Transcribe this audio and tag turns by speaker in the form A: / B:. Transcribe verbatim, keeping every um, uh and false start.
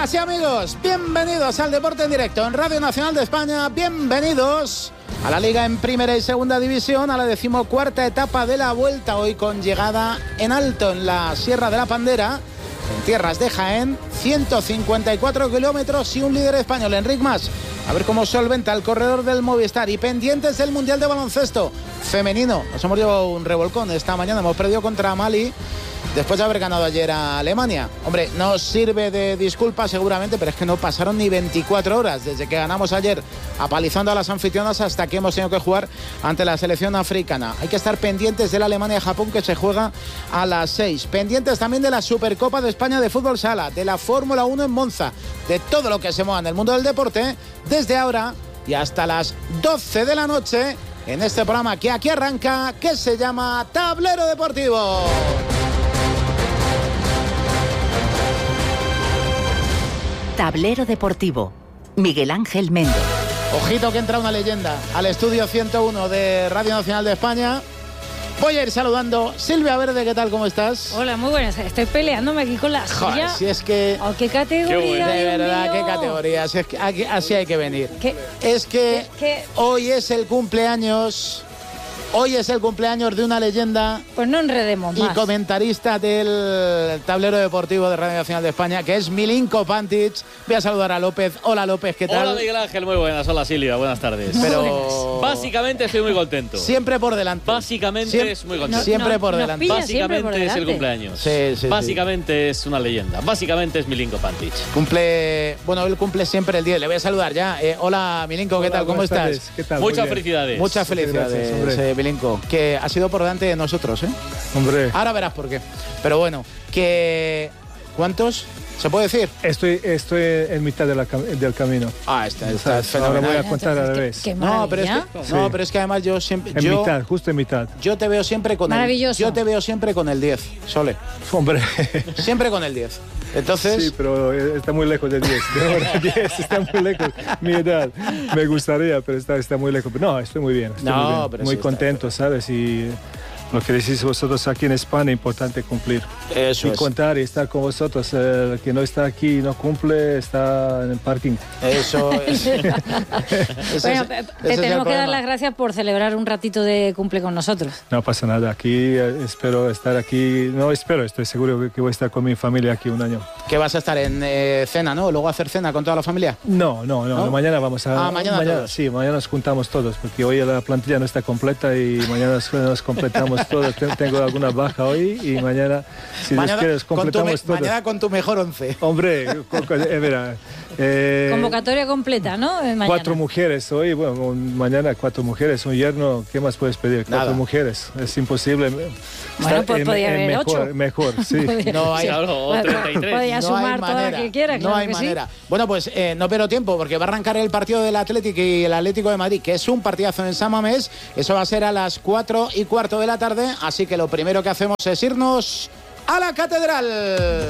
A: Amigas y amigos, bienvenidos al Deporte en Directo en Radio Nacional de España. Bienvenidos a la Liga en Primera y Segunda División, a la decimocuarta etapa de la Vuelta, hoy con llegada en alto en la Sierra de la Pandera, en tierras de Jaén, ciento cincuenta y cuatro kilómetros y un líder español, Enric Mas. A ver cómo solventa el corredor del Movistar. Y pendientes del Mundial de Baloncesto Femenino. Nos hemos llevado un revolcón esta mañana, hemos perdido contra Mali después de haber ganado ayer a Alemania. Hombre, no sirve de disculpa seguramente, pero es que no pasaron ni veinticuatro horas desde que ganamos ayer apalizando a las anfitrionas hasta que hemos tenido que jugar ante la selección africana. Hay que estar pendientes de la Alemania-Japón, que se juega a las seis. Pendientes también de la Supercopa de España de Fútbol Sala, de la Fórmula uno en Monza, de todo lo que se mueva en el mundo del deporte, desde ahora y hasta las doce de la noche, en este programa que aquí arranca, que se llama Tablero Deportivo.
B: Tablero Deportivo, Miguel Ángel Méndez.
A: Ojito que entra una leyenda al estudio ciento uno de Radio Nacional de España. Voy a ir saludando. Silvia Verde, ¿qué tal? ¿Cómo estás?
C: Hola, muy buenas. Estoy peleándome aquí con la
A: Joder, si es que...
C: Oh, ¿qué categoría?
A: Qué bueno. De verdad,
C: mío.
A: qué categoría. Si es que aquí, así hay que venir.
C: ¿Qué?
A: Es que
C: ¿Qué?
A: hoy es el cumpleaños... Hoy es el cumpleaños de una leyenda.
C: Pues no enredemos más.
A: Y comentarista del Tablero Deportivo de Radio Nacional de España, que es Milinko Pantic. Voy a saludar a López. Hola, López, ¿qué tal?
D: Hola, Miguel Ángel, muy buenas. Hola, Silvia, buenas tardes.
A: Pero...
D: Básicamente estoy muy contento.
A: Siempre por delante.
D: Básicamente
A: Siem...
D: es muy contento.
A: No, siempre
C: no,
A: por
C: nos
A: delante.
C: pilla
D: Básicamente
C: siempre por
D: es el
C: delante.
D: cumpleaños.
A: Sí, sí,
D: Básicamente sí. Es una leyenda. Básicamente es Milinko Pantic.
A: Cumple... Bueno, él cumple siempre el diez. Le voy a saludar ya. Eh, hola, Milinko, ¿qué
E: Hola,
A: tal? ¿Cómo estás?
E: Tardes. ¿Qué tal?
D: Muchas felicidades.
A: Muchas felicidades,
E: gracias,
A: eh, Milinko. Que ha sido por delante de nosotros, ¿eh?
E: Hombre.
A: Ahora verás por qué. Pero bueno, que... ¿Cuántos? ¿Se puede decir?
E: Estoy, estoy en mitad de la, del camino.
A: Ah, está, está
E: Ahora
A: fenomenal.
E: voy a contar al revés.
C: Qué
A: No, pero es que,
C: maravilla.
A: no,
E: Sí.
A: pero es que además yo siempre...
E: En
A: Yo,
E: mitad, justo en mitad.
A: yo te veo siempre con el...
C: Maravilloso.
A: Yo te veo siempre con el diez, Sole.
E: Hombre.
A: Siempre con el diez. Entonces...
E: Sí, pero está muy lejos del diez. De verdad, diez está muy lejos. Mi edad. Me gustaría, pero está, está muy lejos. No, estoy muy bien. Estoy
A: No,
E: muy, bien.
A: pero
E: muy
A: sí
E: contento,
A: está.
E: ¿sabes? Y lo que decís vosotros aquí en España, importante cumplir.
A: Eso
E: y
A: es.
E: contar y estar con vosotros. El que no está aquí y no cumple, está en el parking.
A: Eso es. Ese
C: Bueno,
A: es-
C: te
A: ese es el
C: tenemos que dar
A: problema.
C: las gracias por celebrar un ratito de cumple con nosotros.
E: No pasa nada. Aquí eh, espero estar aquí. No espero, estoy seguro que, que voy a estar con mi familia aquí un año.
A: Que vas a estar en eh, cena, ¿no? Luego a hacer cena con toda la familia.
E: No, no, no.
A: ¿No?
E: Mañana vamos a.
A: Ah, mañana todos.
E: Sí, mañana nos juntamos todos, porque hoy la plantilla no está completa y mañana nos, nos completamos todos. Te- Tengo alguna baja hoy y mañana, si
A: mañana,
E: Dios quiere, nos
A: con tu me-
E: completamos todos.
A: mañana con tu mejor once.
E: Hombre, co- co- eh, mira, eh,
C: Convocatoria completa, ¿no? Eh, mañana.
E: cuatro mujeres hoy, bueno, un- mañana cuatro mujeres, un yerno, ¿qué más puedes pedir? Cuatro
A: Nada.
E: mujeres, es imposible.
C: Bueno,
E: Estar
C: pues
E: en-
C: podía
E: en
C: haber
E: mejor,
C: ocho.
E: Mejor, sí.
A: No hay,
D: Claro, o
C: Pues,
D: treinta y tres.
C: Podía
A: no hay
C: sumar todas
A: manera.
C: las que quiera,
A: no
C: claro
A: hay
C: que sí.
A: manera. Bueno, pues eh, no pierdo tiempo porque va a arrancar el partido del Atlético y el Atlético de Madrid, que es un partidazo en San Mamés. Eso va a ser a las cuatro y cuarto de la tarde. Así que lo primero que hacemos es irnos a la catedral.